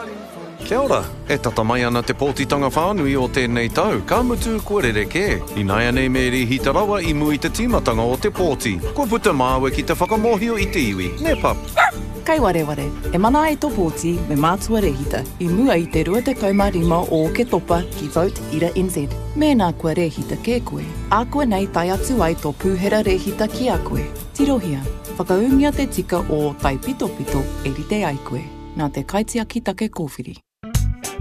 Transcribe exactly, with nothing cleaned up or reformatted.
Kia ora, e tata mai ana te pōtitanga whānui o tēnei tau. Ka mutu kōrere kē. I nai anei me rihita rawa i mui te tīmatanga o te pōti. Ko puta māua ki te whakamohio i te iwi. Ne pap. Kai ware ware, e mana ai tō pōti me mātua rehita. I mua i te rua te kaumārima o ke topa ki Vote Ira N Z. Mēnā kua rehita kē koe. A koe nei tai atu ai tō pūhera rehita ki a koe. Tirohia, whakaungia te tika o tai pito pito e rite ai koe. Nā te kaitia ki take kōwhiri.